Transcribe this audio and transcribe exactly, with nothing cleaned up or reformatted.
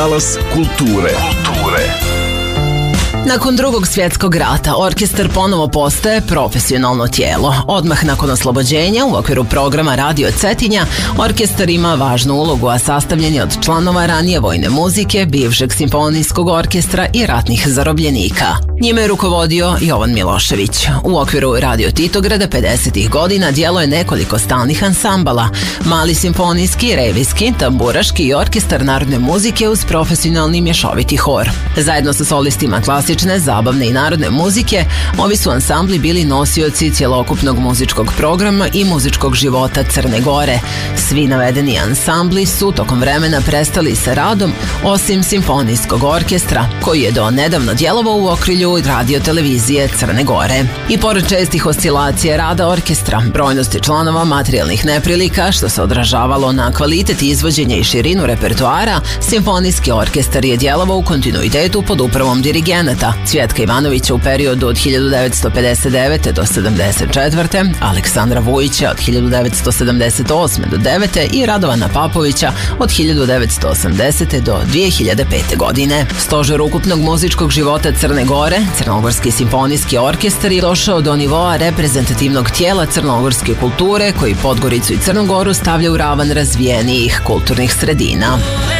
Talas kulture. Kulture. Nakon drugog svjetskog rata, orkestar ponovo postaje profesionalno tijelo. Odmah nakon oslobođenja, u okviru programa Radio Cetinja, orkestar ima važnu ulogu, a sastavljen je od članova ranije vojne muzike, bivšeg simfonijskog orkestra i ratnih zarobljenika. Njime je rukovodio Jovan Milošević. U okviru Radio Titograda pedesetih godina djeluje nekoliko stalnih ansambala: mali simfonijski, revijski, tamburaški i orkestar narodne muzike uz profesionalni mješoviti hor. Zajedno sa solistima klasične, zabavne i narodne muzike, ovi su ansambli bili nosioci cjelokupnog muzičkog programa i muzičkog života Crne Gore. Svi navedeni ansambli su tokom vremena prestali sa radom, osim simfonijskog orkestra, koji je do nedavno djelovao u okrilju radio televizije Crne Gore. I pored čestih oscilacija rada orkestra, brojnosti članova, materijalnih neprilika, što se odražavalo na kvalitet izvođenja i širinu repertoara, simfonijski orkestar je djelovao u kontinuitetu pod upravom dirigenata Cvjetka Ivanovića u periodu od hiljadu devetsto pedeset devete. do sedamdeset četvrte. Aleksandra Vujića od hiljadu devetsto sedamdeset osme. do devete. i Radovana Papovića od hiljadu devetsto osamdesete. do dvije hiljade pete. godine. Stožer ukupnog muzičkog života Crne Gore, Crnogorski simfonijski orkestar, je došao do nivoa reprezentativnog tijela crnogorske kulture, koji Podgoricu i Crnu Goru stavlja u ravan razvijenijih kulturnih sredina.